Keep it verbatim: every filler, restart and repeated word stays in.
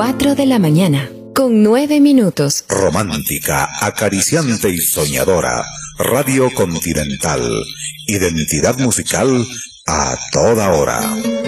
cuatro de la mañana, con nueve minutos. Romántica, acariciante y soñadora. Radio Continental. Identidad musical a toda hora.